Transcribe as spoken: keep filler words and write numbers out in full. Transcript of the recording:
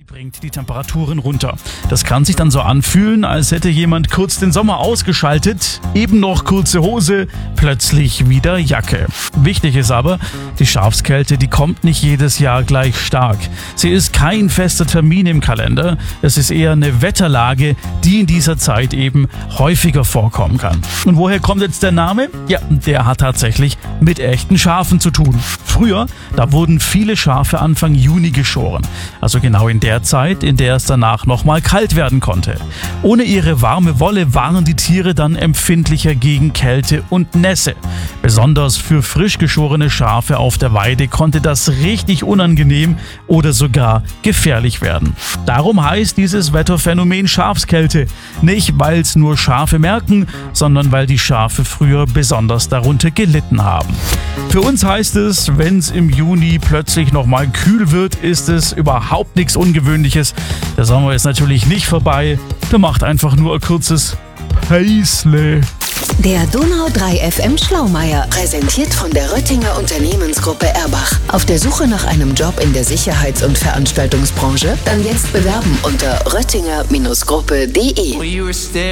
Die bringt die Temperaturen runter. Das kann sich dann so anfühlen, als hätte jemand kurz den Sommer ausgeschaltet, eben noch kurze Hose, plötzlich wieder Jacke. Wichtig ist aber, die Schafskälte, die kommt nicht jedes Jahr gleich stark. Sie ist kein fester Termin im Kalender, es ist eher eine Wetterlage, die in dieser Zeit eben häufiger vorkommen kann. Und woher kommt jetzt der Name? Ja, der hat tatsächlich mit echten Schafen zu tun. Früher, da wurden viele Schafe Anfang Juni geschoren, also genau in der Zeit, in der es danach nochmal kalt werden konnte. Ohne ihre warme Wolle waren die Tiere dann empfindlicher gegen Kälte und Nässe. Besonders für frisch geschorene Schafe auf der Weide konnte das richtig unangenehm oder sogar gefährlich werden. Darum heißt dieses Wetterphänomen Schafskälte. Nicht, weil es nur Schafe merken, sondern weil die Schafe früher besonders darunter gelitten haben. Für uns heißt es, wenn es im Juni plötzlich nochmal kühl wird, ist es überhaupt nichts Ungewöhnliches. Der Sommer ist natürlich nicht vorbei. Der macht einfach nur ein kurzes Päisle. Der Donau drei F M Schlaumeier, präsentiert von der Röttinger Unternehmensgruppe Erbach. Auf der Suche nach einem Job in der Sicherheits- und Veranstaltungsbranche? Dann jetzt bewerben unter röttinger Gruppe punkt de.